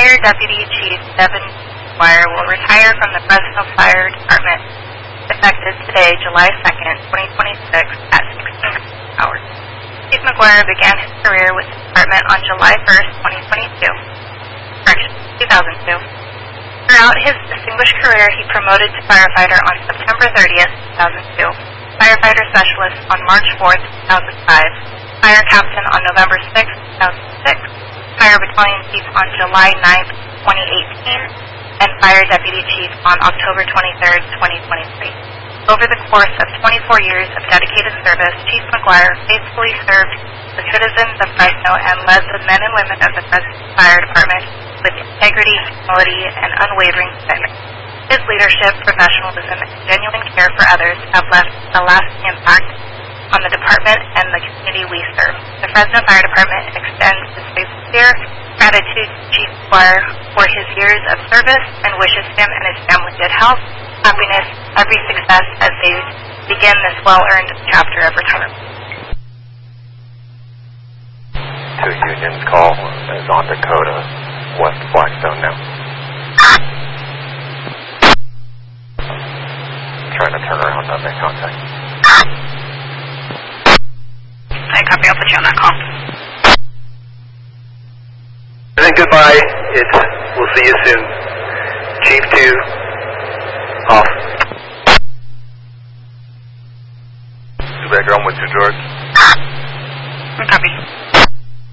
Fire Deputy Chief Devin McGuire will retire from the Fresno Fire Department effective today, July 2nd, 2026 at 16 hours. Chief McGuire began his career with the department on July 1st, 2002. Throughout his distinguished career, he promoted to firefighter on September 30th, 2002, firefighter specialist on March 4th, 2005, fire captain on November 6th, 2006, fire battalion chief on July 9th, 2018, and fire deputy chief on October 23rd, 2023. Over the course of 24 years of dedicated service, Chief McGuire faithfully served the citizens of Fresno and led the men and women of the Fresno Fire Department with integrity, humility, and unwavering commitment. His leadership, professionalism, and genuine care for others have left a lasting impact on the department and the community we serve. The Fresno Fire Department extends its sincere gratitude to Chief McGuire for his years of service and wishes him and his family good health, happiness, every success as they begin this well-earned chapter of retirement. To Union's call is on Dakota, West Blackstone now. Trying to turn around and make contact. I copy, I'll put you on that call. And then goodbye. We'll see you soon. Chief 2, off. Baker, I'm with you, George. Copy.